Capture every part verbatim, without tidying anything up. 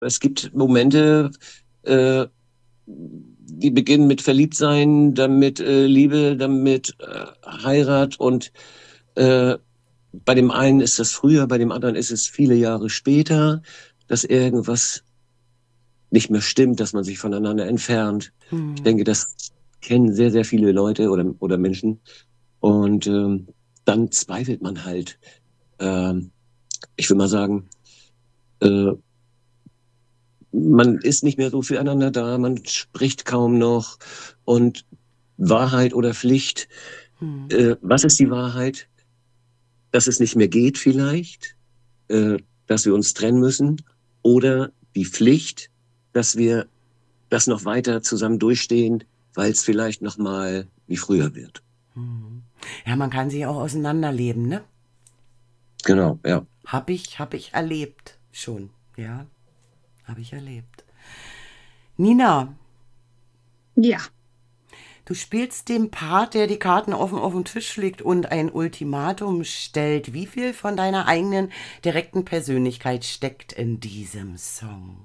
Es gibt Momente, äh, die beginnen mit Verliebtsein, dann mit äh, Liebe, dann mit äh, Heirat und äh, bei dem einen ist das früher, bei dem anderen ist es viele Jahre später, dass irgendwas nicht mehr stimmt, dass man sich voneinander entfernt. Ich Hm. denke, das kennen sehr, sehr viele Leute oder, oder Menschen. Und ähm, dann zweifelt man halt. Ähm, ich will mal sagen, äh, man ist nicht mehr so füreinander da, man spricht kaum noch. Und Wahrheit oder Pflicht, Hm. äh, was ist die Wahrheit? Dass es nicht mehr geht vielleicht, äh, dass wir uns trennen müssen. Oder die Pflicht, dass wir das noch weiter zusammen durchstehen, weil es vielleicht noch mal wie früher wird. Hm. Ja, man kann sich auch auseinanderleben, ne? Genau, ja. Hab ich, hab ich erlebt schon. Ja, habe ich erlebt. Nina, Ja, du spielst den Part, der die Karten offen auf den Tisch legt und ein Ultimatum stellt. Wie viel von deiner eigenen direkten Persönlichkeit steckt in diesem Song?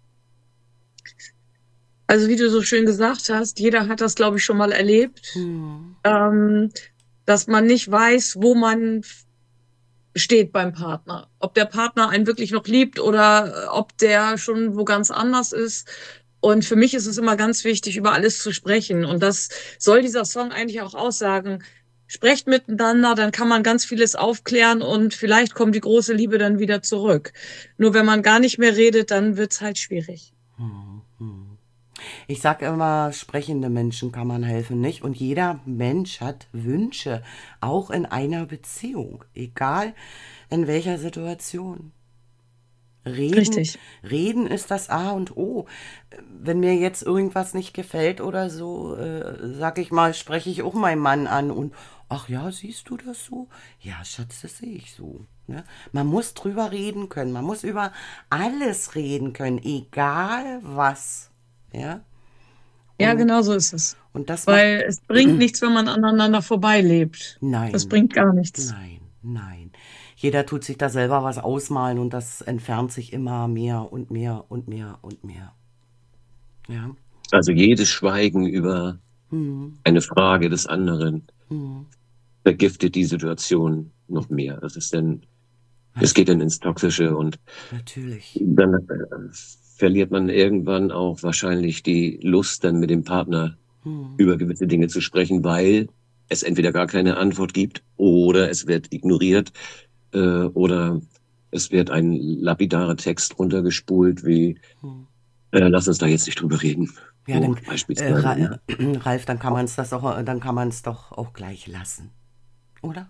also wie du so schön gesagt hast, jeder hat das, glaube ich, schon mal erlebt, Hm. ähm, dass man nicht weiß, wo man steht beim Partner. Ob der Partner einen wirklich noch liebt oder äh, ob der schon wo ganz anders ist. Und für mich ist es immer ganz wichtig, über alles zu sprechen. Und das soll dieser Song eigentlich auch aussagen. Sprecht miteinander, dann kann man ganz vieles aufklären und vielleicht kommt die große Liebe dann wieder zurück. Nur wenn man gar nicht mehr redet, dann wird's halt schwierig. Hm. Hm. Ich sage immer, sprechende Menschen kann man helfen, nicht? Und jeder Mensch hat Wünsche, auch in einer Beziehung, egal in welcher Situation. Reden, Richtig. reden ist das A und O. Wenn mir jetzt irgendwas nicht gefällt oder so, äh, sag ich mal, spreche ich auch meinen Mann an und ach ja, siehst du das so? Ja, Schatz, das sehe ich so. Ne? Man muss drüber reden können, man muss über alles reden können, egal was. Ja, Ja, und, genau so ist es. und das macht, Weil es bringt nichts, wenn man aneinander vorbeilebt. Das nein, bringt gar nichts. nein, nein. Jeder tut sich da selber was ausmalen und das entfernt sich immer mehr und mehr und mehr und mehr. Ja. Also jedes Schweigen über Hm, eine Frage des anderen hm. vergiftet die Situation noch mehr. Das ist dann, es Nat geht dann ins Toxische und natürlich. dann äh, verliert man irgendwann auch wahrscheinlich die Lust, dann mit dem Partner Hm. über gewisse Dinge zu sprechen, weil es entweder gar keine Antwort gibt oder es wird ignoriert äh, oder es wird ein lapidarer Text runtergespult, wie Hm. äh, lass uns da jetzt nicht drüber reden. Ja, So dann, äh, beispielsweise. Ra Ne? Ralf, dann kann man es das auch, dann kann man es doch auch gleich lassen, oder?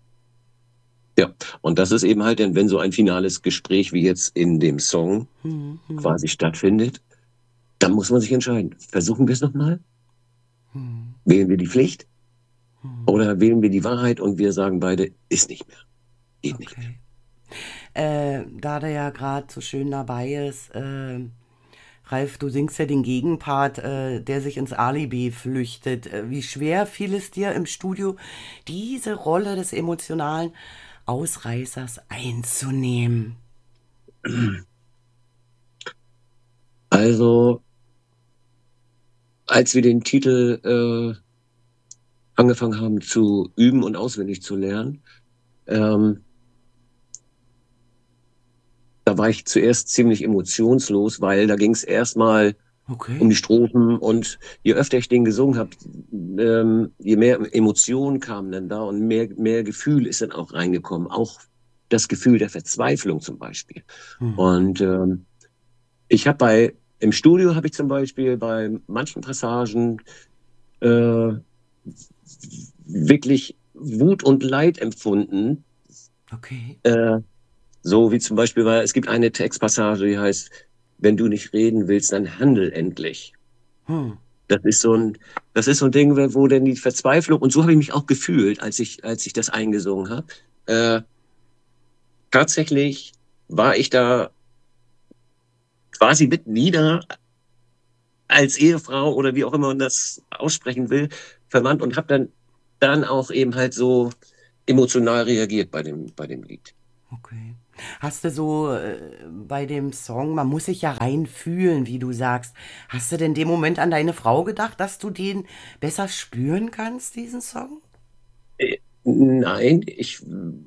Ja, und das ist eben halt, denn wenn so ein finales Gespräch wie jetzt in dem Song Hm, hm, quasi stattfindet, dann muss man sich entscheiden. Versuchen wir es nochmal? hm, Wählen wir die Pflicht hm. oder wählen wir die Wahrheit und wir sagen beide, ist nicht mehr, geht nicht mehr. Okay. Äh, da der ja gerade so schön dabei ist, äh, Ralf, du singst ja den Gegenpart, äh, der sich ins Alibi flüchtet. Äh, wie schwer fiel es dir im Studio, diese Rolle des emotionalen Ausreißers einzunehmen? Also, als wir den Titel äh, angefangen haben zu üben und auswendig zu lernen, ähm, da war ich zuerst ziemlich emotionslos, weil da ging es erstmal um Okay. die Strophen und je öfter ich den gesungen habe, ähm, je mehr Emotionen kamen dann da und mehr, mehr Gefühl ist dann auch reingekommen. Auch das Gefühl der Verzweiflung zum Beispiel. Hm. Und ähm, ich habe bei, im Studio habe ich zum Beispiel bei manchen Passagen äh, wirklich Wut und Leid empfunden. Okay. Äh, so wie zum Beispiel, weil es gibt eine Textpassage, die heißt, wenn du nicht reden willst, dann handel endlich. Hm. Das ist so ein, das ist so ein Ding, wo denn die Verzweiflung, und so habe ich mich auch gefühlt, als ich, als ich das eingesungen habe. Äh, tatsächlich war ich da quasi mit nieder als Ehefrau oder wie auch immer man das aussprechen will, verwandt und habe dann, dann auch eben halt so emotional reagiert bei dem, bei dem Lied. Okay. Hast du so äh, bei dem Song, man muss sich ja reinfühlen, wie du sagst. Hast du denn in dem Moment an deine Frau gedacht, dass du den besser spüren kannst, diesen Song? Äh, Nein, ich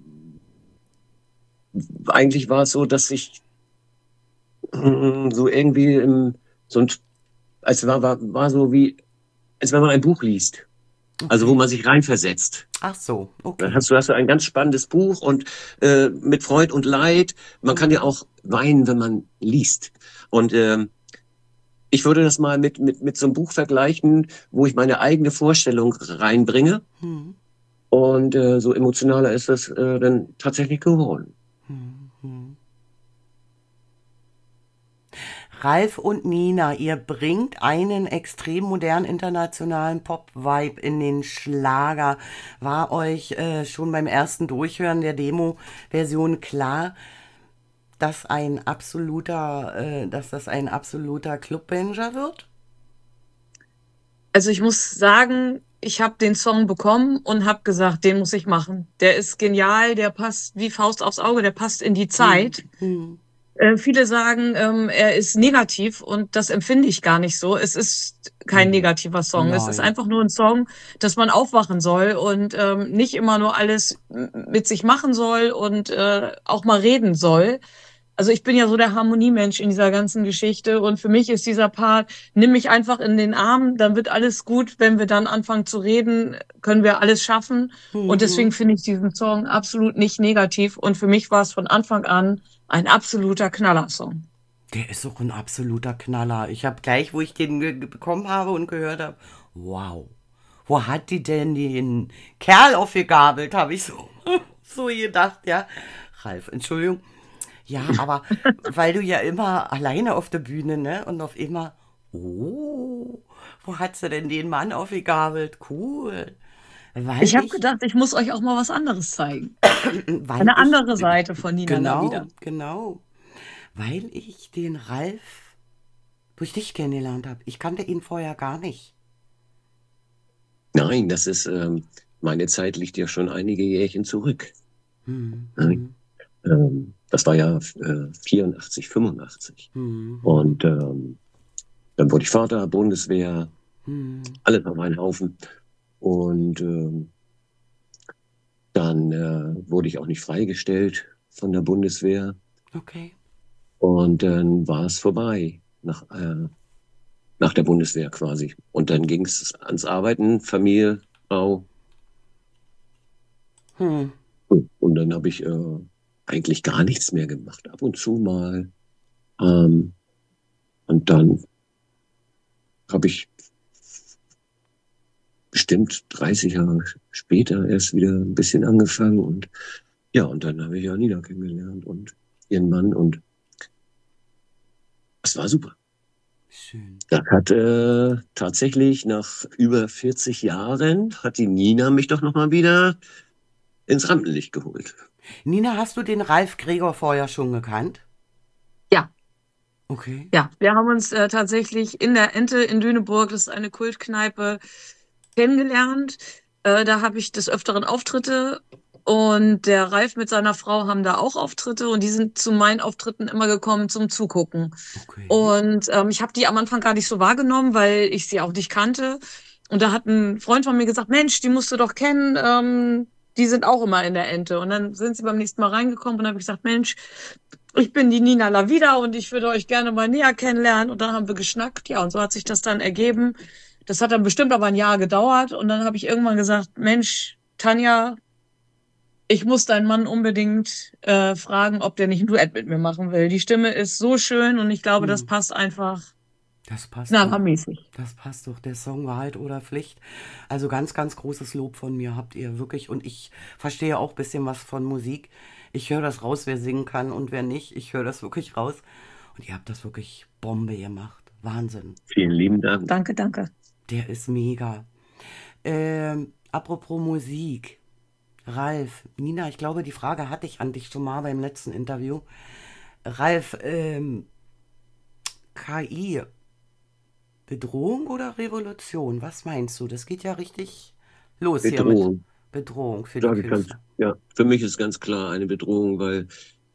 eigentlich war es so, dass ich mm, so irgendwie im, so ein, es war, war, war so wie, als wenn man ein Buch liest. Also wo Okay. man sich reinversetzt. Ach so, Dann okay. hast du, hast du ein ganz spannendes Buch und äh, mit Freud und Leid. Man kann ja Hm. auch weinen, wenn man liest. Und ähm, ich würde das mal mit, mit, mit so einem Buch vergleichen, wo ich meine eigene Vorstellung reinbringe. Hm. Und äh, so emotionaler ist das äh, dann tatsächlich geworden. Hm. Hm. Ralf und Nina, ihr bringt einen extrem modernen internationalen Pop-Vibe in den Schlager. War euch äh, schon beim ersten Durchhören der Demo-Version klar, dass ein absoluter, äh, dass das ein absoluter Clubbanger wird? Also ich muss sagen, ich habe den Song bekommen und habe gesagt, den muss ich machen. Der ist genial, der passt wie Faust aufs Auge, der passt in die Hm, Zeit. hm, Äh, viele sagen, ähm, er ist negativ und das empfinde ich gar nicht so. Es ist kein hm. negativer Song. Es ist Nein. einfach nur ein Song, dass man aufwachen soll und ähm, nicht immer nur alles m- mit sich machen soll und äh, auch mal reden soll. Also ich bin ja so der Harmoniemensch in dieser ganzen Geschichte und für mich ist dieser Part, nimm mich einfach in den Arm, dann wird alles gut. Wenn wir dann anfangen zu reden, können wir alles schaffen. Hm, Und deswegen hm. finde ich diesen Song absolut nicht negativ und für mich war es von Anfang an ein absoluter Knallersong. Der ist auch ein absoluter Knaller. Ich habe gleich, wo ich den ge- ge- bekommen habe und gehört habe, wow, wo hat die denn den Kerl aufgegabelt, habe ich so, so gedacht, ja. Ralf, Entschuldigung. Ja, aber weil du ja immer alleine auf der Bühne, ne? Und auf immer, oh, wo hat sie denn den Mann aufgegabelt? Cool. Weil Ich habe ich, gedacht, ich muss euch auch mal was anderes zeigen. weil Eine ich, andere Seite von Nina genau, Lavida. genau, weil ich den Ralf durch dich kennengelernt habe. Ich kannte ihn vorher gar nicht. Nein, das ist, ähm, meine Zeit liegt ja schon einige Jährchen zurück. Hm, Ne? hm, Ähm, das war ja äh, vierundachtzig, fünfundachtzig. hm, hm, Und ähm, dann wurde ich Vater, Bundeswehr, hm. alles auf einen Haufen. Und ähm, dann äh, wurde ich auch nicht freigestellt von der Bundeswehr. Okay. Und dann war es vorbei nach, äh, nach der Bundeswehr quasi. Und dann ging es ans Arbeiten, Familie, Frau. Hm. Und dann habe ich äh, eigentlich gar nichts mehr gemacht. Ab und zu mal. Ähm, und dann habe ich bestimmt dreißig Jahre später erst wieder ein bisschen angefangen. Und ja, und dann habe ich ja Nina kennengelernt und ihren Mann. Und das war super. Schön. Das hat äh, tatsächlich nach über vierzig Jahren hat die Nina mich doch nochmal wieder ins Rampenlicht geholt. Nina, hast du den Ralf Gregor vorher schon gekannt? Ja, Okay. ja. Wir haben uns äh, tatsächlich in der Ente in Lüneburg, das ist eine Kultkneipe, kennengelernt. Äh, da habe ich des Öfteren Auftritte und der Ralf mit seiner Frau haben da auch Auftritte und die sind zu meinen Auftritten immer gekommen zum Zugucken. Okay. Und ähm, ich habe die am Anfang gar nicht so wahrgenommen, weil ich sie auch nicht kannte. Und da hat ein Freund von mir gesagt, Mensch, die musst du doch kennen, ähm, die sind auch immer in der Ente. Und dann sind sie beim nächsten Mal reingekommen und dann habe ich gesagt, Mensch, ich bin die Nina Lavida und ich würde euch gerne mal näher kennenlernen. Und dann haben wir geschnackt, ja, und so hat sich das dann ergeben. Das hat dann bestimmt aber ein Jahr gedauert. Und dann habe ich irgendwann gesagt, Mensch, Tanja, ich muss deinen Mann unbedingt äh, fragen, ob der nicht ein Duett mit mir machen will. Die Stimme ist so schön und ich glaube, das Hm. passt einfach Das passt doch. knallermäßig. Das passt doch. Der Song Wahrheit oder Pflicht. Also ganz, ganz großes Lob von mir habt ihr wirklich. Und ich verstehe auch ein bisschen was von Musik. Ich höre das raus, wer singen kann und wer nicht. Ich höre das wirklich raus. Und ihr habt das wirklich Bombe gemacht. Wahnsinn. Vielen lieben Dank. Danke, danke. Der ist mega. Ähm, apropos Musik. Ralf, Nina, ich glaube, die Frage hatte ich an dich schon mal beim letzten Interview. Ralf, ähm, K I, Bedrohung oder Revolution? Was meinst du? Das geht ja richtig los hier mit Bedrohung, Bedrohung für die sage ich ganz, Künstler. ja, für mich ist ganz klar eine Bedrohung, weil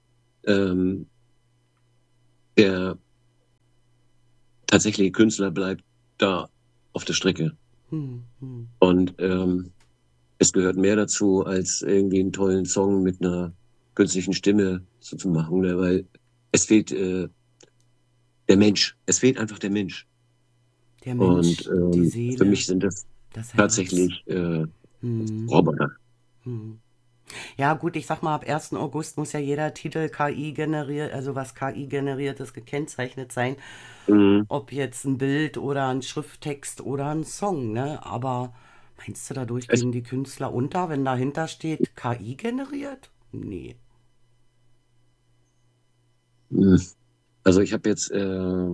ähm, der tatsächliche Künstler bleibt da auf der Strecke. Hm, hm. Und ähm, es gehört mehr dazu, als irgendwie einen tollen Song mit einer künstlichen Stimme zu, zu machen, ne? Weil es fehlt äh, der Mensch. Es fehlt einfach der Mensch. Der Und Mensch, die ähm, für Seele, mich sind das das Herz. tatsächlich äh, Hm, Roboter. hm. Ja, gut, ich sag mal, ab ersten August muss ja jeder Titel K I generiert, also was K I generiertes gekennzeichnet sein. Mhm. Ob jetzt ein Bild oder ein Schrifttext oder ein Song, ne? Aber meinst du, dadurch Es, gehen die Künstler unter, wenn dahinter steht K I generiert? Nee. mh. Also ich habe jetzt, äh,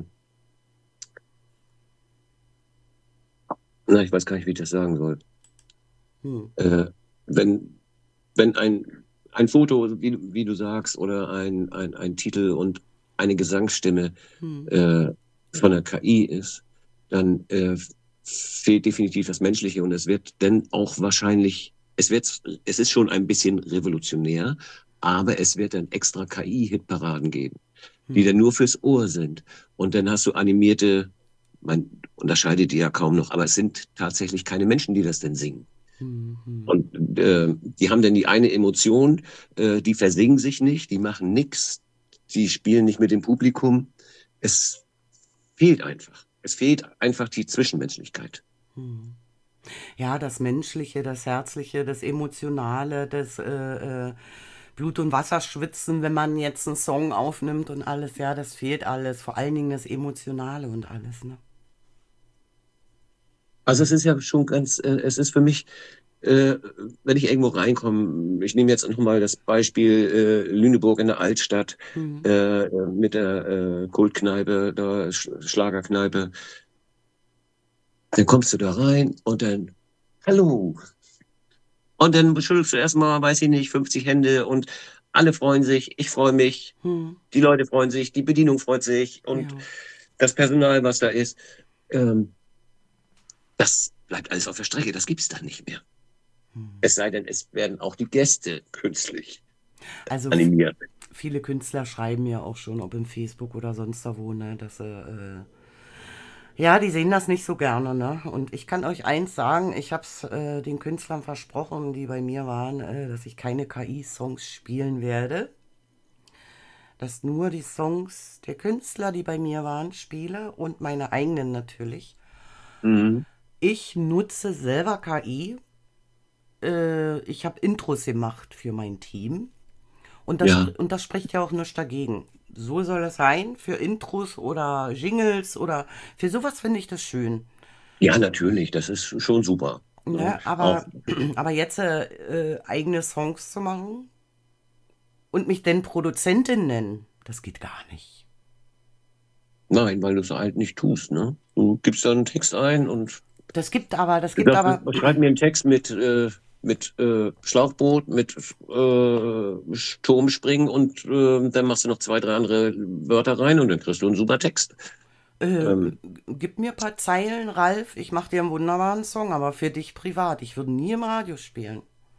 na, ich weiß gar nicht, wie ich das sagen soll. Hm, Äh, wenn, wenn ein, ein Foto, wie, du- wie du sagst, oder ein, ein, ein Titel und eine Gesangsstimme hm, äh, von der K I ist, dann äh, fehlt definitiv das Menschliche und es wird dann auch wahrscheinlich, es wird, es ist schon ein bisschen revolutionär, aber es wird dann extra K I-Hitparaden geben, die dann hm, nur fürs Ohr sind. Und dann hast du animierte, man unterscheidet die ja kaum noch, aber es sind tatsächlich keine Menschen, die das denn singen. hm, hm, Und äh, die haben dann die eine Emotion, äh, die versingen sich nicht, die machen nix, die spielen nicht mit dem Publikum. Es fehlt einfach. Es fehlt einfach die Zwischenmenschlichkeit. hm. Ja, das Menschliche, das Herzliche, das Emotionale, das äh, äh, Blut- und Wasserschwitzen, wenn man jetzt einen Song aufnimmt und alles, ja, das fehlt alles. Vor allen Dingen das Emotionale und alles, ne? Also es ist ja schon ganz, äh, es ist für mich, äh, wenn ich irgendwo reinkomme, ich nehme jetzt nochmal das Beispiel äh, Lüneburg in der Altstadt Hm, äh, mit der äh, Kultkneipe, der Sch Schlagerkneipe, dann kommst du da rein und dann, hallo. Und dann schüttelst du erstmal, weiß ich nicht, fünfzig Hände und alle freuen sich, ich freue mich, hm, die Leute freuen sich, die Bedienung freut sich und ja. das Personal, was da ist. Ähm, das bleibt alles auf der Strecke, das gibt's da nicht mehr. Hm. Es sei denn, es werden auch die Gäste künstlich Also f- animiert. viele Künstler schreiben ja auch schon, ob im Facebook oder sonst da wo, ne, dass sie, äh, ja, die sehen das nicht so gerne, ne? Und ich kann euch eins sagen, ich hab's äh, den Künstlern versprochen, die bei mir waren, äh, dass ich keine K I-Songs spielen werde, dass nur die Songs der Künstler, die bei mir waren, spiele und meine eigenen natürlich. Mhm. Ich nutze selber K I. Äh, ich habe Intros gemacht für mein Team. Und das, Ja, spr- und das spricht ja auch nichts dagegen. So soll es sein, für Intros oder Jingles oder für sowas finde ich das schön. ja, natürlich, das ist schon super. Ne? Ne? Auch, Aber, aber jetzt äh, äh, eigene Songs zu machen und mich denn Produzentin nennen, das geht gar nicht. nein, weil du es halt nicht tust. Ne? Du gibst da einen Text ein und Das gibt aber, das du gibt sagst, aber, schreib mir einen Text mit, äh, mit äh, Schlauchboot, mit äh, Turmspringen und äh, dann machst du noch zwei, drei andere Wörter rein und dann kriegst du einen super Text. äh, Ähm, gib mir ein paar Zeilen, Ralf, ich mache dir einen wunderbaren Song, aber für dich privat. Ich würde nie im Radio spielen.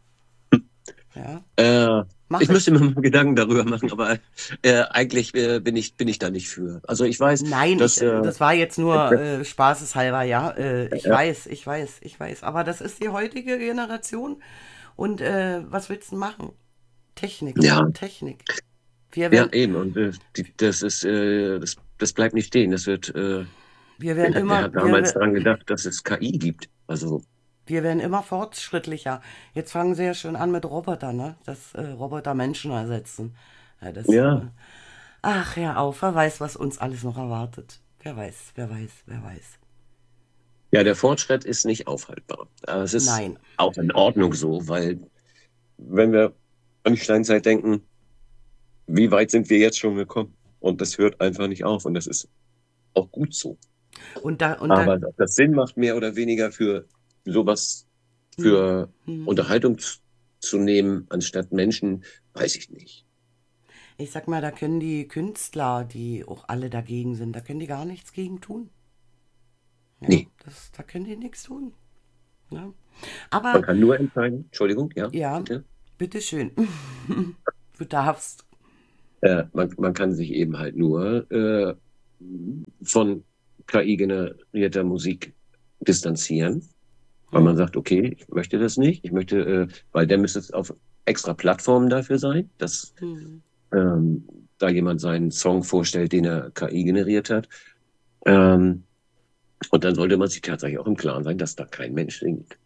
Ja, äh, ich mache müsste ich. mir mal Gedanken darüber machen, aber äh, eigentlich äh, bin ich, bin ich da nicht für. Also ich weiß, Nein, ich, dass äh, äh, das war jetzt nur äh, spaßeshalber, ja. Äh, ich ja, weiß, ich weiß, ich weiß. Aber das ist die heutige Generation. Und äh, was willst du machen? Technik, ja, Technik. Wir ja, werden, eben. Und äh, die, das ist, äh, das, das bleibt nicht stehen. Das wird, äh, wir werden wer, wer immer, hat wir, damals we- daran gedacht, dass es K I gibt? Also, wir werden immer fortschrittlicher. Jetzt fangen sie ja schon an mit Robotern, ne? Dass äh, Roboter Menschen ersetzen. Ja, das, äh, ja, ach, hör auf, wer weiß, was uns alles noch erwartet. Wer weiß, wer weiß, wer weiß. ja, der Fortschritt ist nicht aufhaltbar. Aber es ist Nein. auch in Ordnung so, weil wenn wir an die Steinzeit denken, wie weit sind wir jetzt schon gekommen? Und das hört einfach nicht auf. Und das ist auch gut so. Und da, und da, Aber ob das Sinn macht, mehr oder weniger für sowas, hm, für hm. Unterhaltung zu, zu nehmen, anstatt Menschen, weiß ich nicht. Ich sag mal, da können die Künstler, die auch alle dagegen sind, da können die gar nichts gegen tun. Ja, Nee, das, da können die nichts tun. Ja. man Aber kann nur entscheiden. Entschuldigung, ja, ja, bitte. bitteschön. Du darfst. Äh, man, man kann sich eben halt nur äh, von K I-generierter Musik distanzieren, weil man Hm. sagt, okay, ich möchte das nicht. Ich möchte, äh, weil dann müsste es auf extra Plattformen dafür sein, dass Hm. ähm, da jemand seinen Song vorstellt, den er K I generiert hat. Ähm, und dann sollte man sich tatsächlich auch im Klaren sein, dass da kein Mensch singt.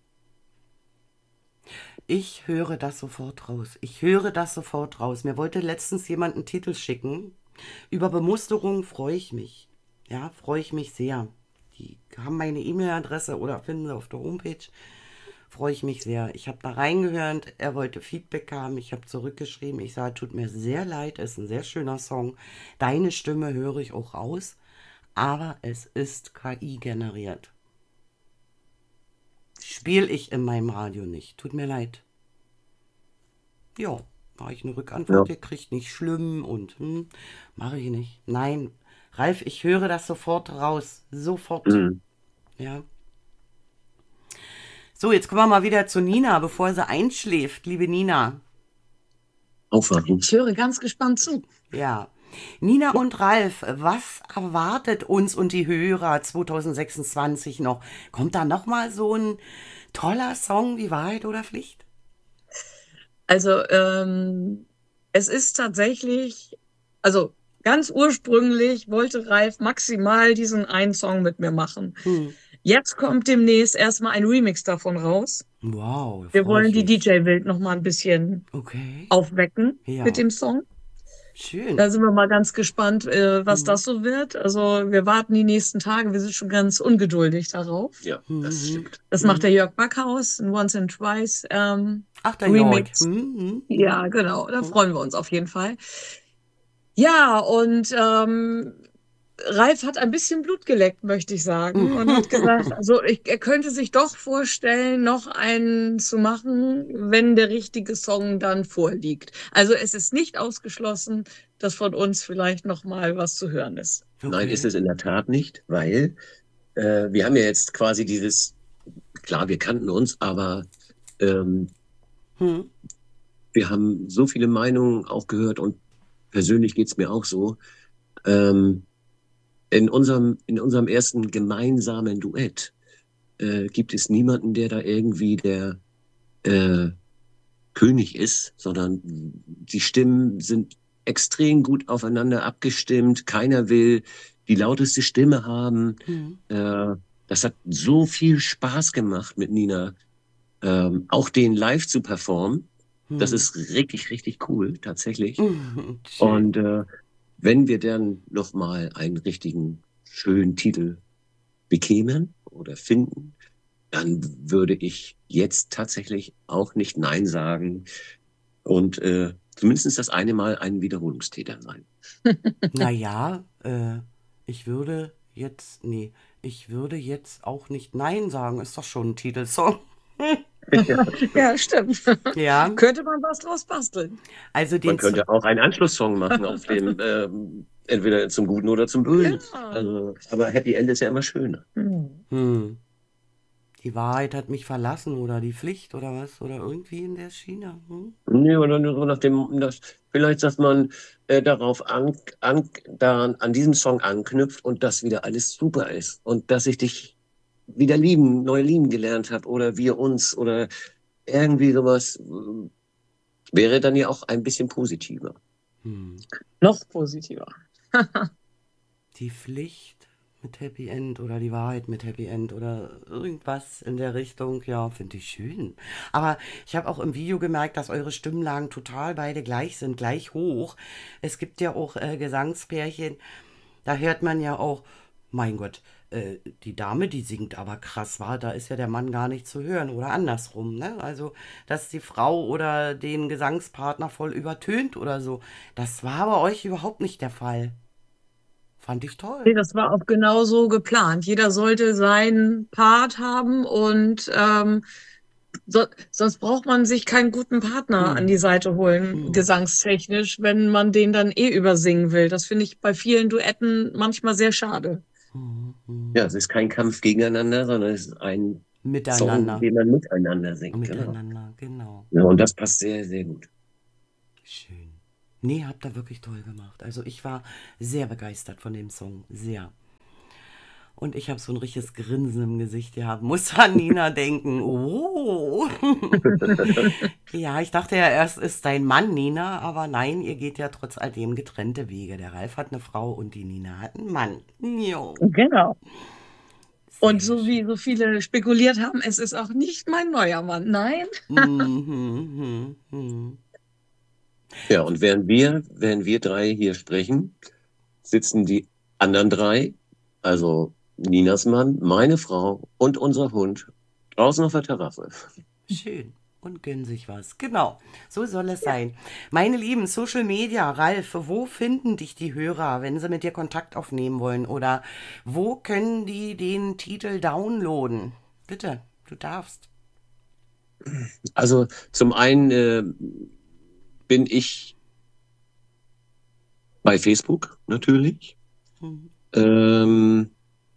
Ich höre das sofort raus. Ich höre das sofort raus. Mir wollte letztens jemand einen Titel schicken. Über Bemusterung freue ich mich. Ja, freue ich mich sehr. Die haben meine E-Mail-Adresse oder finden sie auf der Homepage. Freue ich mich sehr. Ich habe da reingehört. Er wollte Feedback haben. Ich habe zurückgeschrieben. Ich sage, tut mir sehr leid. Ist ein sehr schöner Song. Deine Stimme höre ich auch raus. Aber es ist K I generiert. Spiele ich in meinem Radio nicht. Tut mir leid. Ja, habe ich eine Rückantwort Ja. gekriegt, nicht schlimm und hm, mache ich nicht. Nein, Ralf, ich höre das sofort raus. Sofort. Mhm. Ja. So, jetzt kommen wir mal wieder zu Nina, bevor sie einschläft. Liebe Nina. Aufwachen. Ich höre ganz gespannt zu. Ja. Nina und Ralf, was erwartet uns und die Hörer zwanzig sechsundzwanzig noch? Kommt da nochmal so ein toller Song wie Wahrheit oder Pflicht? Also ähm, es ist tatsächlich, also ganz ursprünglich wollte Ralf maximal diesen einen Song mit mir machen. Hm. Jetzt kommt demnächst erstmal ein Remix davon raus. Wow, Wir freue wollen ich die mich. D J-Welt noch mal ein bisschen Okay, aufwecken ja, mit dem Song. schön. Da sind wir mal ganz gespannt, äh, was Hm. das so wird. Also wir warten die nächsten Tage. Wir sind schon ganz ungeduldig darauf. Ja, das Mhm. stimmt. Das macht der Jörg Backhaus, ein Once and Twice ähm, Ach, der Jörg. Remix. Hm, hm, Ja, genau. Da hm. freuen wir uns auf jeden Fall. Ja, und ähm, Ralf hat ein bisschen Blut geleckt, möchte ich sagen, und hat gesagt, also ich, er könnte sich doch vorstellen, noch einen zu machen, wenn der richtige Song dann vorliegt. Also es ist nicht ausgeschlossen, dass von uns vielleicht noch mal was zu hören ist. Nein, ist Okay. es in der Tat nicht, weil äh, wir haben ja jetzt quasi dieses, klar, wir kannten uns, aber ähm, Hm. wir haben so viele Meinungen auch gehört und persönlich geht's mir auch so. Ähm, in unserem, in unserem ersten gemeinsamen Duett äh, gibt es niemanden, der da irgendwie der äh, König ist, sondern die Stimmen sind extrem gut aufeinander abgestimmt. Keiner will die lauteste Stimme haben. Hm. Äh, das hat so viel Spaß gemacht mit Nina, ähm, auch den live zu performen. Das Hm. ist richtig, richtig cool, tatsächlich. Schön. Und äh, wenn wir dann nochmal einen richtigen, schönen Titel bekämen oder finden, dann würde ich jetzt tatsächlich auch nicht Nein sagen und äh, zumindest das eine Mal ein Wiederholungstäter sein. Naja, äh, ich würde jetzt, nee, ich würde jetzt auch nicht Nein sagen. Ist doch schon ein Titelsong. Ja, stimmt. Ja, Könnte man was draus basteln. also Man den Z- könnte auch einen Anschlusssong machen auf dem ähm, entweder zum Guten oder zum Bösen. Ja. Also, aber Happy End ist ja immer schöner. Hm. hm. Die Wahrheit hat mich verlassen oder die Pflicht oder was oder irgendwie in der Schiene. Hm? Nee, oder nur so nach dem, das, vielleicht, dass man äh, darauf an, an, daran, an diesem Song anknüpft und das wieder alles super ist und dass ich dich wieder lieben, neu lieben gelernt habe oder wir uns oder irgendwie sowas äh, wäre dann ja auch ein bisschen positiver. Hm. Noch positiver. Die Pflicht mit Happy End oder die Wahrheit mit Happy End oder irgendwas in der Richtung, ja, finde ich schön. Aber ich habe auch im Video gemerkt, dass eure Stimmlagen total beide gleich sind, gleich hoch. Es gibt ja auch äh, Gesangspärchen, da hört man ja auch, mein Gott, äh, die Dame, die singt aber krass, war, da ist ja der Mann gar nicht zu hören oder andersrum, ne? Also, dass die Frau oder den Gesangspartner voll übertönt oder so. Das war bei euch überhaupt nicht der Fall. Fand ich Nee, toll. das war auch genau so geplant. Jeder sollte seinen Part haben und ähm, so, sonst braucht man sich keinen guten Partner an Hm. die Seite holen, Hm. gesangstechnisch, wenn man den dann eh übersingen will. Das finde ich bei vielen Duetten manchmal sehr schade. Hm. Hm. Ja, es ist kein Kampf gegeneinander, sondern es ist ein Song, Miteinander. den man miteinander singt. Genau. Miteinander, genau. Ja, und das passt sehr, sehr gut. Schön. Nee, habt ihr wirklich toll gemacht. Also ich war sehr begeistert von dem Song. Sehr. Und ich habe so ein richtiges Grinsen im Gesicht gehabt. Muss an Nina denken. Oh. Ja, ich dachte ja erst, ist dein Mann Nina, aber nein, ihr geht ja trotz alledem getrennte Wege. Der Ralf hat eine Frau und die Nina hat einen Mann. Jo, Genau. Und sehr so wie schön. so viele spekuliert haben, es ist auch nicht mein neuer Mann. Nein. Mhm, mhm, mhm. Ja, und während wir, während wir drei hier sprechen, sitzen die anderen drei, also Ninas Mann, meine Frau und unser Hund, draußen auf der Terrasse. Schön. Und gönnen sich was. Genau. So soll es sein. Meine Lieben, Social Media, Ralf, wo finden dich die Hörer, wenn sie mit dir Kontakt aufnehmen wollen? Oder wo können die den Titel downloaden? Bitte, du darfst. Also zum einen äh, bin ich bei Facebook natürlich. Mhm. Ähm,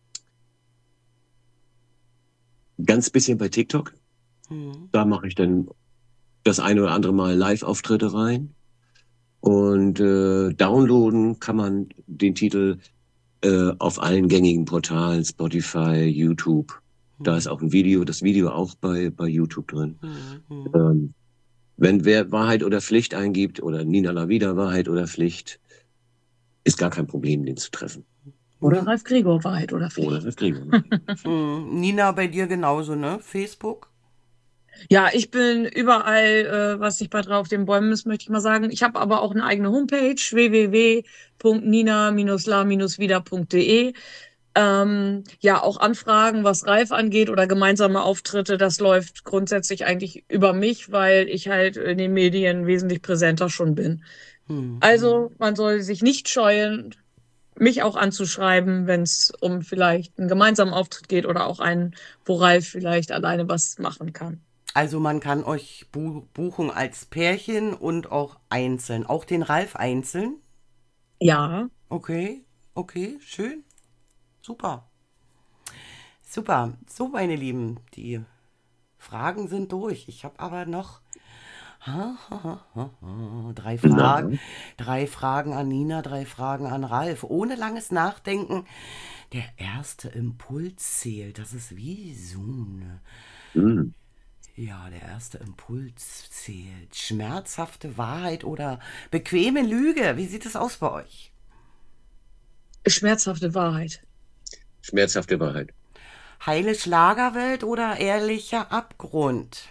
ganz bisschen bei TikTok. Mhm. Da mache ich dann das eine oder andere Mal Live-Auftritte rein. Und äh, downloaden kann man den Titel äh, auf allen gängigen Portalen, Spotify, YouTube. Da ist auch ein Video, das Video auch bei, bei YouTube drin. Mhm. Ähm, wenn wer Wahrheit oder Pflicht eingibt oder Nina Lavida Wahrheit oder Pflicht, ist gar kein Problem, den zu treffen. Oder Ralf Gregor, Wahrheit oder Oder Pflicht. das kriegen wir. Mhm. Nina, bei dir genauso, ne? Facebook? Ja, ich bin überall, äh, was sich bei drei auf den Bäumen ist, möchte ich mal sagen. Ich habe aber auch eine eigene Homepage, w w w punkt nina la wieder punkt de. Ähm, ja, auch Anfragen, was Ralf angeht oder gemeinsame Auftritte, das läuft grundsätzlich eigentlich über mich, weil ich halt in den Medien wesentlich präsenter schon bin. Mhm. Also man soll sich nicht scheuen, mich auch anzuschreiben, wenn es um vielleicht einen gemeinsamen Auftritt geht oder auch einen, wo Ralf vielleicht alleine was machen kann. Also man kann euch bu buchen als Pärchen und auch einzeln. Auch den Ralf einzeln? Ja, Okay, okay, schön. Super. Super. So, meine Lieben, die Fragen sind durch. Ich habe aber noch ha, ha, ha, ha, ha, drei Fragen. Na, Drei Fragen an Nina, drei Fragen an Ralf. Ohne langes Nachdenken. Der erste Impuls zählt. Das ist wie so eine. hm. Ja, der erste Impuls zählt. Schmerzhafte Wahrheit oder bequeme Lüge. Wie sieht es aus bei euch? schmerzhafte Wahrheit. Schmerzhafte Wahrheit. Heile Schlagerwelt oder ehrlicher Abgrund?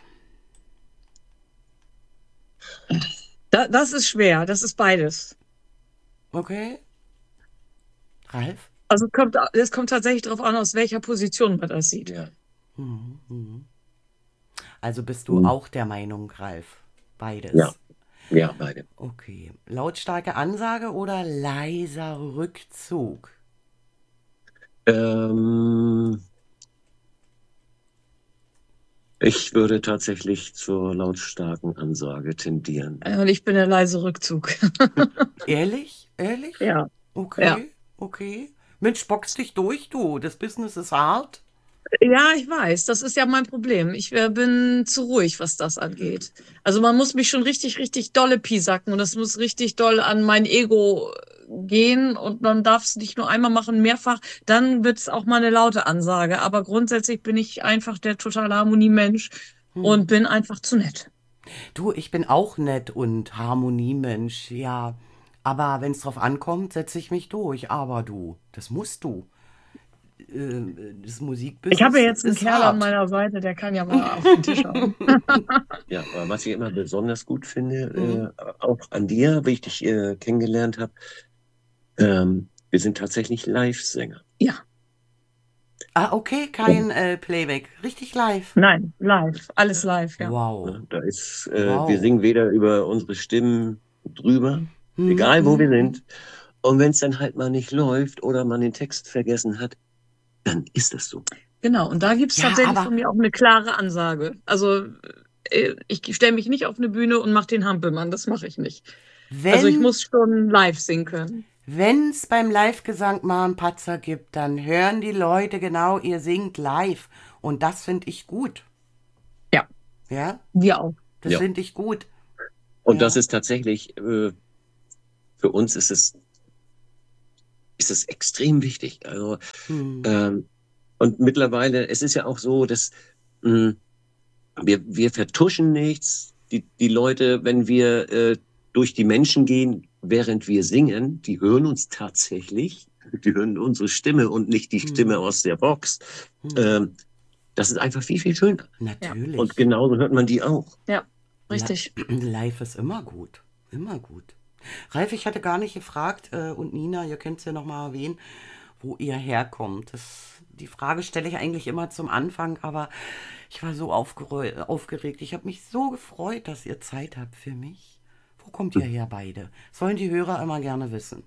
Da, das ist schwer, das ist beides. Okay. Ralf? Also kommt, es kommt tatsächlich darauf an, aus welcher Position man das sieht. Ja. Mhm, mhm. Also bist du Hm. auch der Meinung, Ralf? Beides. Ja. Ja, beide. Okay. Lautstarke Ansage oder leiser Rückzug? Ähm, ich würde tatsächlich zur lautstarken Ansage tendieren. Äh, Und ich bin der leise Rückzug. Ehrlich? Ehrlich? Ja, Okay, ja. okay. Mensch, box dich durch, du. Das Business ist hart. Ja, ich weiß, das ist ja mein Problem. Ich äh, bin zu ruhig, was das angeht. Also man muss mich schon richtig, richtig dolle piesacken und das muss richtig doll an mein Ego gehen und man darf es nicht nur einmal machen, mehrfach, dann wird es auch mal eine laute Ansage. Aber grundsätzlich bin ich einfach der totale Harmoniemensch und bin einfach zu nett. Du, ich bin auch nett und Harmoniemensch, ja. Aber wenn es drauf ankommt, setze ich mich durch. Aber du, das musst du. Äh, Das Ich habe Musikbusiness jetzt einen ist Kerl an hart. meiner Seite, der kann ja mal auf den Tisch hauen. Ja, aber was ich immer besonders gut finde, Mhm. äh, auch an dir, wie ich dich äh, kennengelernt habe, ähm, wir sind tatsächlich Live-Sänger. Ja, Ah, okay, kein äh, Playback. Richtig live. nein, live, alles live, ja. Wow, Ne? Da ist, äh, wir wow. singen weder über unsere Stimmen drüber, Mhm, egal wo wir mhm, mhm. sind. Und wenn es dann halt mal nicht läuft oder man den Text vergessen hat, dann ist das so. Genau, und da gibt's Ja, tatsächlich aber von mir auch eine klare Ansage. Also äh, ich stelle mich nicht auf eine Bühne und mache den Hampelmann, das mache ich nicht. Also ich wenn muss schon live singen können. Wenn es beim Live-Gesang mal einen Patzer gibt, dann hören die Leute genau, ihr singt live. Und das finde ich gut. Ja, Ja, wir auch. das Ja. finde ich gut. Und das Ja. ist tatsächlich, äh, für uns ist es, ist es extrem wichtig. Also, Hm. ähm, und mittlerweile, es ist ja auch so, dass mh, wir, wir vertuschen nichts. Die, die Leute, wenn wir äh, durch die Menschen gehen, während wir singen, die hören uns tatsächlich. Die hören unsere Stimme und nicht die Stimme Hm. aus der Box. Hm. Ähm, das ist einfach viel, viel schöner. Natürlich. Und genauso hört man die auch. Ja, La- richtig. Live ist immer gut. Immer gut. Ralf, ich hatte gar nicht gefragt, äh, und Nina, ihr könnt es ja nochmal erwähnen, wo ihr herkommt. Das, die Frage stelle ich eigentlich immer zum Anfang, aber ich war so aufgereu- aufgeregt. Ich habe mich so gefreut, dass ihr Zeit habt für mich. Wo kommt ihr her beide? Das wollen die Hörer immer gerne wissen.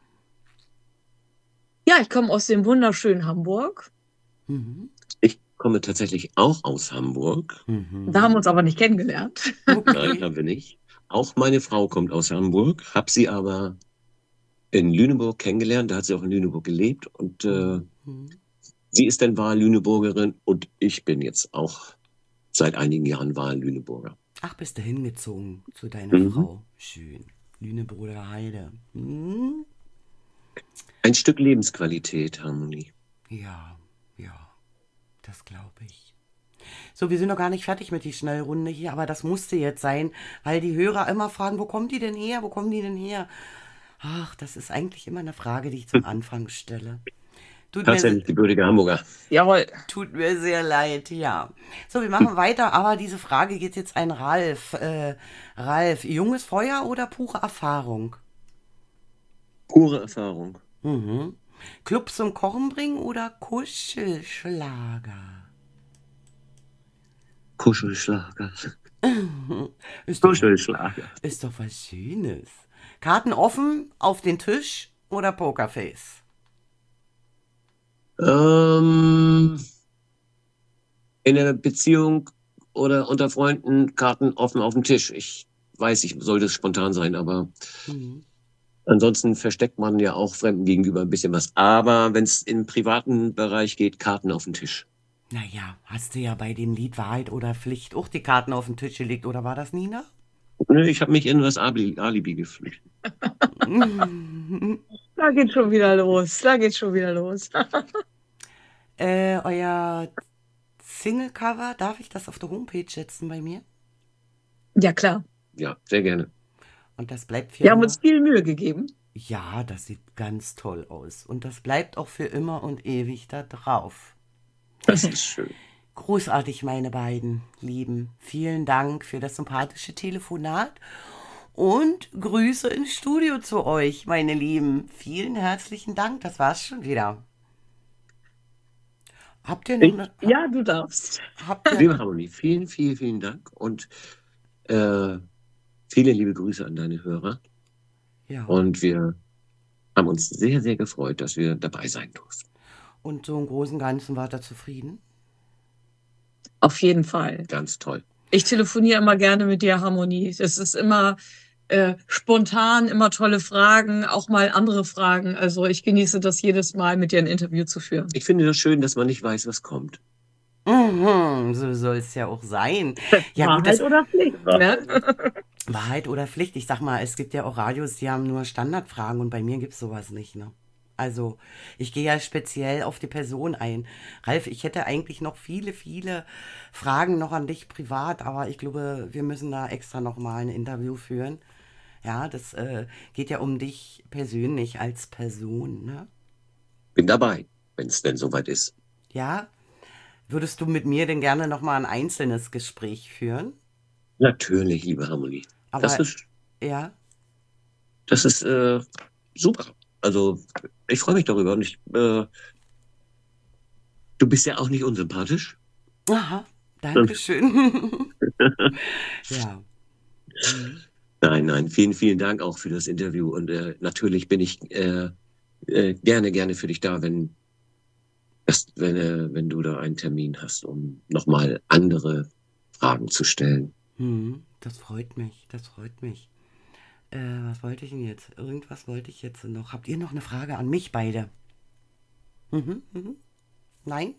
Ja, ich komme aus dem wunderschönen Hamburg. Mhm. Ich komme tatsächlich auch aus Hamburg. Mhm. Da haben wir uns aber nicht kennengelernt. Nein, Okay. haben wir nicht. Auch meine Frau kommt aus Hamburg, habe sie aber in Lüneburg kennengelernt. Da hat sie auch in Lüneburg gelebt. Und äh, Mhm. sie ist dann Wahl-Lüneburgerin und ich bin jetzt auch seit einigen Jahren Wahl-Lüneburger. Ach, bist du hingezogen zu deiner Mhm. Frau? Schön. Lüneburger Heide. Mhm. Ein Stück Lebensqualität, Harmonie. Ja, ja, das glaube ich. So, wir sind noch gar nicht fertig mit die Schnellrunde hier, aber das musste jetzt sein, weil die Hörer immer fragen, wo kommen die denn her? Wo kommen die denn her? Ach, das ist eigentlich immer eine Frage, die ich zum Anfang stelle. Tut mir, se- Tatsächlich gebürtiger Hamburger. Jawohl. tut mir sehr leid, ja. So, wir machen weiter, aber diese Frage geht jetzt an Ralf. Äh, Ralf, junges Feuer oder pure Erfahrung? Pure Erfahrung. Mhm. Club zum Kochen bringen oder Kuschelschlager? Kuschelschlager. Ist doch, Kuschelschlager. ist doch was Schönes. Karten offen auf den Tisch oder Pokerface? Ähm, in einer Beziehung oder unter Freunden Karten offen auf dem Tisch. Ich weiß, ich sollte spontan sein, aber Mhm. ansonsten versteckt man ja auch Fremden gegenüber ein bisschen was. Aber wenn es im privaten Bereich geht, Karten auf den Tisch. Naja, hast du ja bei dem Lied Wahrheit oder Pflicht auch die Karten auf den Tisch gelegt, oder war das Nina? Nö, ich habe mich in das Ali- Alibi geflüchtet. Da geht schon wieder los. Da geht schon wieder los. äh, euer Single-Cover, darf ich das auf der Homepage setzen bei mir? Ja, klar. Ja, sehr gerne. Und das bleibt für Wir haben immer. uns viel Mühe gegeben. Ja, das sieht ganz toll aus. Und das bleibt auch für immer und ewig da drauf. Das ist schön. Großartig, meine beiden Lieben. Vielen Dank für das sympathische Telefonat und Grüße ins Studio zu euch, meine Lieben. Vielen herzlichen Dank. Das war's schon wieder. Habt ihr noch Ich- eine? Ja, du darfst. Habt ihr? Liebe Harmonie, vielen, vielen, vielen Dank und äh, viele liebe Grüße an deine Hörer. Ja. Und wir haben uns sehr, sehr gefreut, dass wir dabei sein durften. Und so im Großen und Ganzen wart ihr zufrieden? Auf jeden Fall. Ganz toll. Ich telefoniere immer gerne mit dir, Harmonie. Das ist immer äh, spontan, immer tolle Fragen, auch mal andere Fragen. Also ich genieße das jedes Mal, mit dir ein Interview zu führen. Ich finde das schön, dass man nicht weiß, was kommt. Mhm, so soll es ja auch sein. Ja, gut, Wahrheit das oder Pflicht, ne? Wahrheit oder Pflicht. Ich sag mal, es gibt ja auch Radios, die haben nur Standardfragen und bei mir gibt's sowas nicht, ne? Also, ich gehe ja speziell auf die Person ein. Ralf, ich hätte eigentlich noch viele, viele Fragen noch an dich privat, aber ich glaube, wir müssen da extra nochmal ein Interview führen. Ja, das äh, geht ja um dich persönlich als Person, ne? Bin dabei, wenn es denn soweit ist. Ja? Würdest du mit mir denn gerne nochmal ein einzelnes Gespräch führen? Natürlich, liebe Harmonie. Aber, Das ist, ja? das ist äh, super. Also, ich freue mich darüber. Und ich, äh, du bist ja auch nicht unsympathisch. Aha, danke schön. Ja. Mhm. Nein, nein, vielen, vielen Dank auch für das Interview. Und äh, natürlich bin ich äh, äh, gerne, gerne für dich da, wenn, das, wenn, äh, wenn du da einen Termin hast, um nochmal andere Fragen zu stellen. Hm, das freut mich, das freut mich. Äh, was wollte ich denn jetzt? Irgendwas wollte ich jetzt noch. Habt ihr noch eine Frage an mich beide? Mhm, mhm. Nein?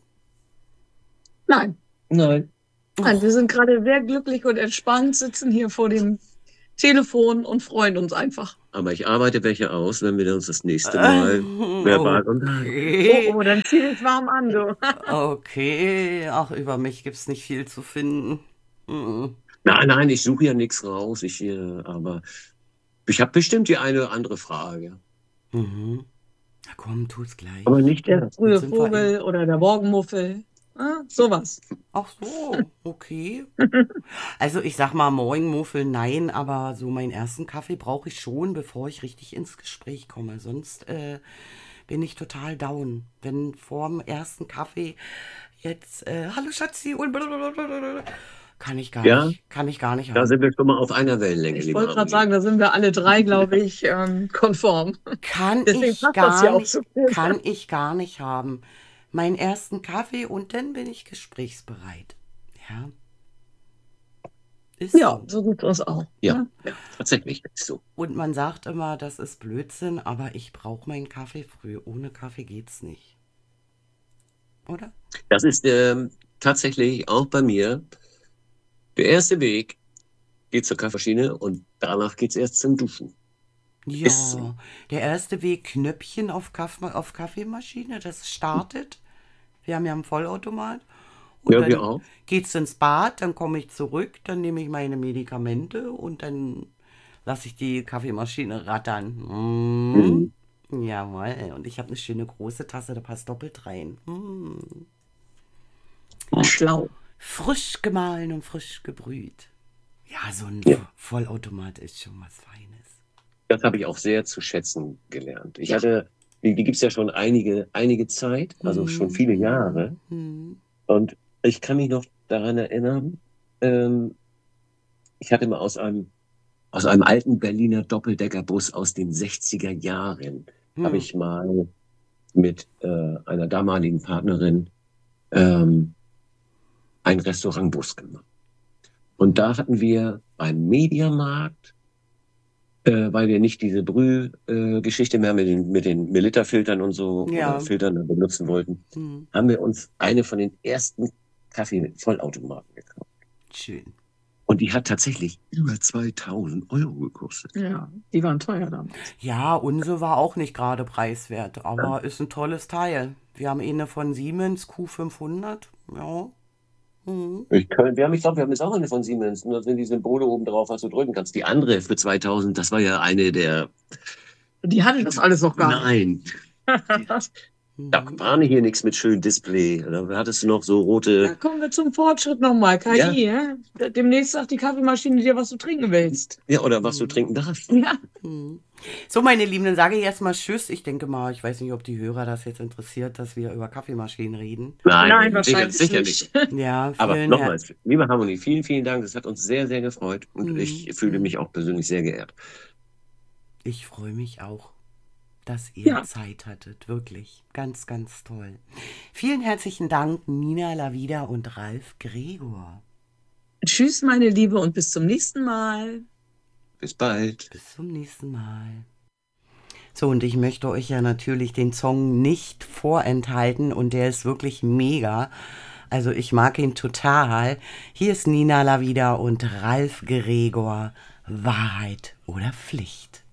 Nein. Nein. Nein, wir sind gerade sehr glücklich und entspannt, sitzen hier vor dem Telefon und freuen uns einfach. Aber ich arbeite welche aus, wenn wir uns das nächste Mal verbal unterhalten. Okay. Oh, oh, dann zieh dich warm an, du. Okay. Ach, über mich gibt's nicht viel zu finden. Mhm. Nein, nein, ich suche ja nichts raus. Ich, äh, aber ich habe bestimmt die eine oder andere Frage. Mhm. Na komm, tu's gleich. Aber nicht Der der. frühe sind wir Vogel oder der Morgenmuffel. Ah, sowas. Ach so, okay. Also ich sag mal Morgenmuffel, nein, aber so meinen ersten Kaffee brauche ich schon, bevor ich richtig ins Gespräch komme. Sonst äh, bin ich total down. Wenn vor dem ersten Kaffee jetzt, äh, hallo Schatzi, und blablabla, kann ich gar Ja, nicht, kann ich gar nicht da haben. sind wir schon mal auf einer Wellenlänge, Ich liebe wollte gerade Amelie. sagen, da sind wir alle drei, glaube ich, ähm, konform. Kann Deswegen ich passt das ja gar auch nicht, so gut. kann ich gar nicht haben. Meinen ersten Kaffee und dann bin ich gesprächsbereit. Ja, ist Ja, so. so geht es auch. Ja, Ne? ja, tatsächlich ist so. Und man sagt immer, das ist Blödsinn, aber ich brauche meinen Kaffee früh. Ohne Kaffee geht's nicht. Oder? Das ist ähm, tatsächlich auch bei mir. Der erste Weg geht zur Kaffeemaschine und danach geht's erst zum Duschen. Ist so. Ja, der erste Weg, Knöpfchen auf, Kaff auf Kaffeemaschine, das startet. Wir haben ja einen Vollautomat. Und Ja, wir dann auch. geht's ins Bad, dann komme ich zurück, dann nehme ich meine Medikamente und dann lasse ich die Kaffeemaschine rattern. Mm. Mhm. Jawohl, und ich habe eine schöne große Tasse, da passt doppelt rein. Mm. Schlau. Frisch gemahlen und frisch gebrüht. Ja, so ein Ja. Vollautomat ist schon was Feines. Das habe ich auch sehr zu schätzen gelernt. Ich hatte, die, die gibt's ja schon einige, einige Zeit, also schon viele Jahre. Hm. Und ich kann mich noch daran erinnern, ähm, ich hatte mal aus einem, aus einem alten Berliner Doppeldeckerbus aus den sechziger Jahren, Hm. habe ich mal mit äh, einer damaligen Partnerin ähm, einen Restaurantbus gemacht. Und da hatten wir beim Mediamarkt, äh, weil wir nicht diese Brühgeschichte äh, mehr mit den, mit den Milliliterfiltern und so Ja. oder Filtern benutzen wollten, Hm. haben wir uns eine von den ersten Kaffee-Vollautomaten gekauft. Schön. Und die hat tatsächlich über zweitausend Euro gekostet. Ja, die waren teuer damals. Ja, unsere war auch nicht gerade preiswert, aber ist ein tolles Teil. Wir haben eine von Siemens Q fünfhundert. Ja. Mhm. Ich kann, wir haben, ich glaube, wir haben jetzt auch eine von Siemens. Und da sind die Symbole oben drauf, was du drücken kannst. Die andere für zweitausend, das war ja eine der. Die hatte das alles noch gar Nein, nicht. da Mhm. war nicht hier nichts mit schönem Display. Da hattest du noch so Da rote. kommen wir zum Fortschritt nochmal. K I, ja. Demnächst sagt die Kaffeemaschine dir, was du trinken willst. Ja, oder was du trinken darfst. Ja. Mhm. So, meine Lieben, dann sage ich jetzt mal Tschüss. Ich denke mal, ich weiß nicht, ob die Hörer das jetzt interessiert, dass wir über Kaffeemaschinen reden. Nein, Nein, sicher, wahrscheinlich sicher nicht. nicht. Ja, Aber vielen Her- nochmals, liebe Harmonie, vielen, vielen Dank. Das hat uns sehr, sehr gefreut. Und Mhm. ich fühle mich auch persönlich sehr geehrt. Ich freue mich auch, dass ihr Ja. Zeit hattet. Wirklich. Ganz, ganz toll. Vielen herzlichen Dank, Nina Lavida und Ralf Gregor. Tschüss, meine Liebe, und bis zum nächsten Mal. Bis bald. Bis zum nächsten Mal. So, und ich möchte euch ja natürlich den Song nicht vorenthalten und der ist wirklich mega. Also ich mag ihn total. Hier ist Nina Lavida und Ralf Gregor. Wahrheit oder Pflicht?